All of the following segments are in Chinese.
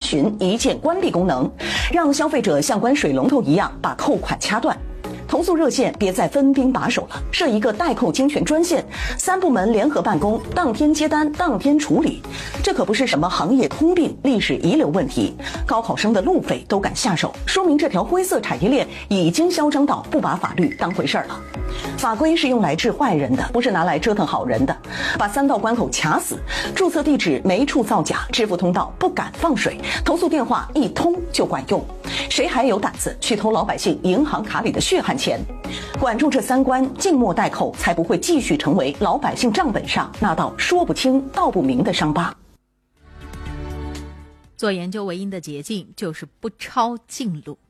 询一键关闭功能，让消费者像关水龙头一样把扣款掐断。投诉热线别再分兵把守了，设一个代扣精选专线，3部门联合办公，当天接单，当天处理。这可不是什么行业通病、历史遗留问题，高考生的路费都敢下手，说明这条灰色产业链已经嚣张到不把法律当回事了。法规是用来治坏人的，不是拿来折腾好人的。把3道关口卡死，注册地址没处造假，支付通道不敢放水，投诉电话一通就管用。谁还有胆子去偷老百姓银行卡里的血汗钱？管住这3关，静默代扣，才不会继续成为老百姓账本上那道说不清道不明的伤疤。 做研究唯一的捷径就是不抄近路。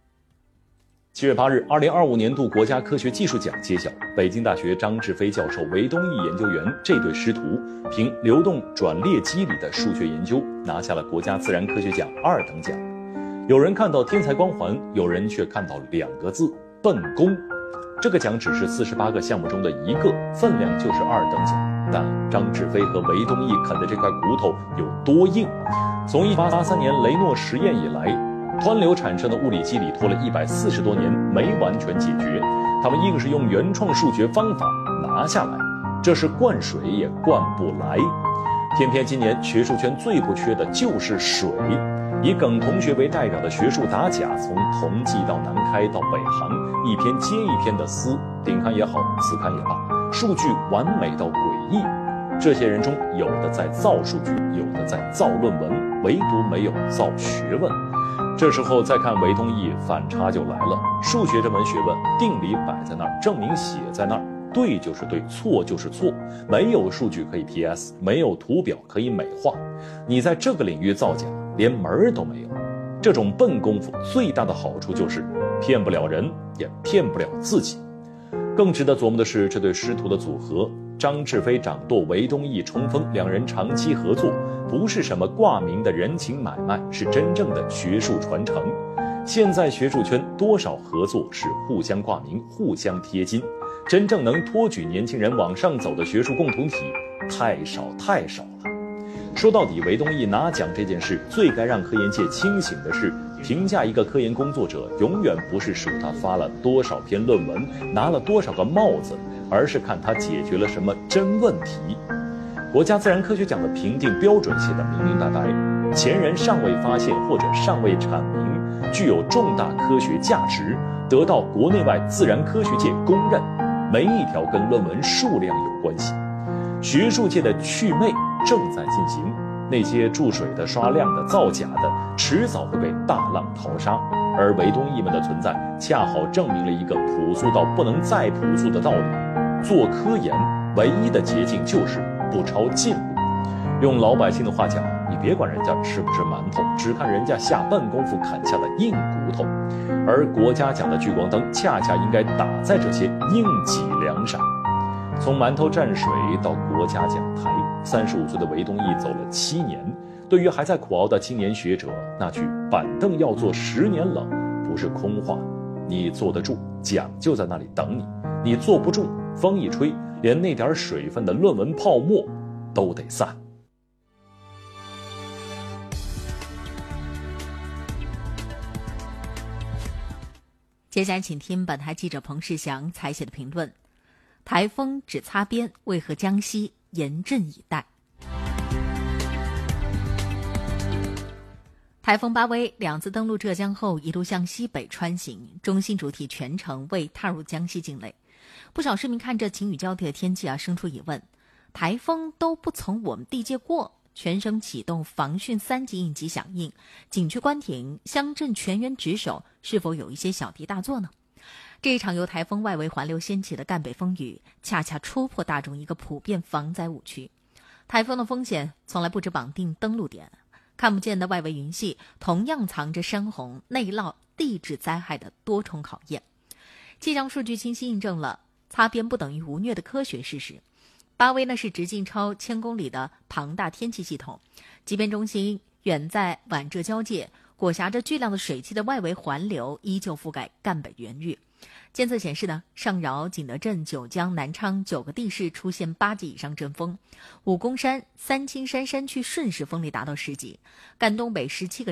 7月8日，2025年度国家科学技术奖揭晓，北京大学张志飞教授、韦东奕研究员这对师徒凭流动转列机理的数学研究，拿下了国家自然科学奖2等奖。有人看到天才光环，有人却看到2个字：笨功。这个奖只是48个项目中的一个，分量就是2等奖。但张志飞和韦东奕啃的这块骨头有多硬？从1883年雷诺实验以来，湍流产生的物理机理拖了140多年没完全解决，他们硬是用原创数学方法拿下来，这是灌水也灌不来。偏偏今年学术圈最不缺的就是水，以耿同学为代表的学术打假，从同济到南开到北航，一篇接一篇的撕，顶刊也好，次刊也罢，数据完美到诡异。这些人中，有的在造数据，有的在造论文，唯独没有造学问。这时候再看韦东奕，反差就来了。数学这门学问，定理摆在那儿，证明写在那儿，对就是对，错就是错，没有数据可以 PS， 没有图表可以美化。你在这个领域造假，连门儿都没有。这种笨功夫最大的好处就是骗不了人，也骗不了自己。更值得琢磨的是这对师徒的组合，张志飞掌舵，韦东奕冲锋，两人长期合作，不是什么挂名的人情买卖，是真正的学术传承。现在学术圈多少合作是互相挂名，互相贴金，真正能托举年轻人往上走的学术共同体太少太少了。说到底，韦东奕拿奖这件事，最该让科研界清醒的是，评价一个科研工作者，永远不是数他发了多少篇论文，拿了多少个帽子，而是看他解决了什么真问题。国家自然科学奖的评定标准写得明明白白，前人尚未发现或者尚未阐明，具有重大科学价值，得到国内外自然科学界公认，没一条跟论文数量有关系。学术界的祛魅正在进行，那些注水的、刷量的、造假的，迟早会被大浪淘沙。而韦东奕们的存在，恰好证明了一个朴素到不能再朴素的道理：做科研唯一的捷径就是不抄近路。用老百姓的话讲，你别管人家吃不吃馒头，只看人家下笨功夫砍下的硬骨头。而国家奖的聚光灯，恰恰应该打在这些硬脊梁上。从馒头蘸水到国家讲台，35岁的韦东奕走了7年。对于还在苦熬的青年学者，那句板凳要坐10年冷不是空话。你坐得住，奖就在那里等你；你坐不住，风一吹，连那点水分的论文泡沫都得散。 接下来请听本台记者彭世祥采写的评论：台风只擦边，为何江西严阵以待？台风巴威2次登陆浙江后，一路向西北穿行，中心主体全程未踏入江西境内。不少市民看着晴雨交替的天气生出疑问：台风都不从我们地界过，全省启动防汛3级应急响应，景区关停，乡镇全员值守，是否有一些小题大做呢？这一场由台风外围环流掀起的赣北风雨，恰恰戳破大众一个普遍防灾误区。台风的风险从来不只绑定登陆点，看不见的外围云系同样藏着山洪、内涝、地质灾害的多重考验。气象数据清晰印证了擦边不等于无虐的科学事实。巴威是直径超1000公里的庞大天气系统，极边中心远在皖浙交界，裹挟着巨量的水汽的外围环流依旧覆盖赣北原域。监测显示上饶、景德镇、九江、南昌9个地市出现8级以上阵风，武功山、三清山山区顺势风力达到10级，赣东北17个